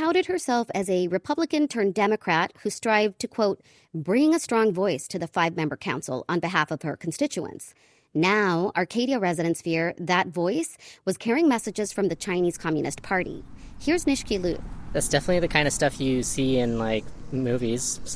touted herself as a Republican turned Democrat who strived to, quote, bring a strong voice to the 5-member council on behalf of her constituents. Now, Arcadia residents fear that voice was carrying messages from the Chinese Communist Party. Here's Nishki Liu. That's definitely the kind of stuff you see in, movies.